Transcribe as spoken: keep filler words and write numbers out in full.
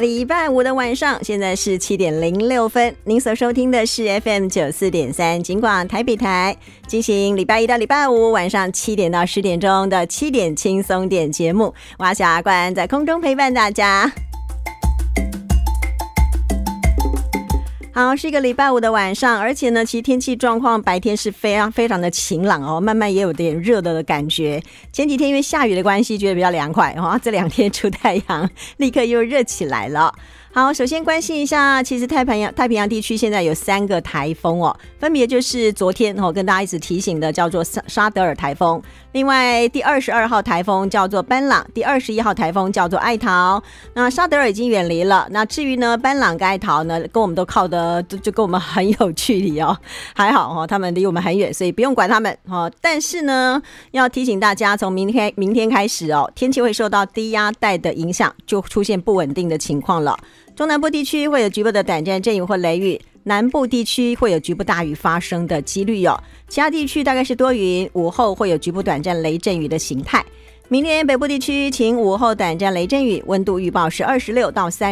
礼拜五的晚上，现在是七点零六分。您所收听的是 F M 九四点三警广台北台，进行礼拜一到礼拜五晚上七点到十点钟的七点轻松点节目。我是阿关，在空中陪伴大家。好，是一个礼拜五的晚上，而且呢，其实天气状况白天是非常非常的晴朗哦，慢慢也有点热的感觉。前几天因为下雨的关系，觉得比较凉快哦，这两天出太阳，立刻又热起来了。好，首先关心一下，其实太平洋太平洋地区现在有三个台风哦，分别就是昨天哦跟大家一直提醒的叫做沙德尔台风，另外第二十二号台风叫做班朗，第二十一号台风叫做艾桃。那沙德尔已经远离了，那至于呢班朗跟艾桃呢，跟我们都靠的就跟我们很有距离哦，还好哦，他们离我们很远，所以不用管他们哦。但是呢，要提醒大家，从明天明天开始哦，天气会受到低压带的影响，就出现不稳定的情况了。中南部地区会有局部的短暂阵雨或雷雨，南部地区会有局部大雨发生的几率哦。其他地区大概是多云，午后会有局部短暂雷阵雨的形态。明天北部地区晴午后短暂雷阵雨，温度预报是二十六到三